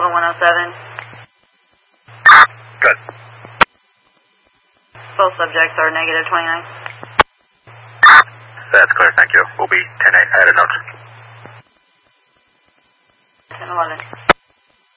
107. Good. Both subjects are negative 29. That's clear, thank you. We'll be 10-8 at a note.